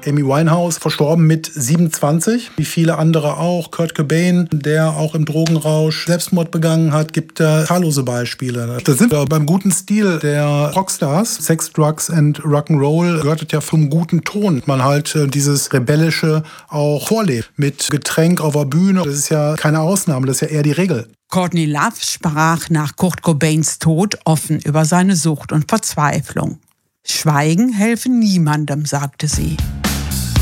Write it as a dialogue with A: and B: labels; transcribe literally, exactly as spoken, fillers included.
A: Amy Winehouse, verstorben mit siebenundzwanzig, wie viele andere auch. Kurt Cobain, der auch im Drogenrausch Selbstmord begangen hat, gibt da zahllose Beispiele. Da sind wir beim guten Stil der Rockstars. Sex, Drugs and Rock'n'Roll gehört ja vom guten Ton. Man halt äh, dieses Rebellische auch vorlebt. Mit Getränk auf der Bühne. Das ist ja keine Ausnahme, das ist ja eher die Regel.
B: Courtney Love sprach nach Kurt Cobains Tod offen über seine Sucht und Verzweiflung. Schweigen helfe niemandem, sagte sie.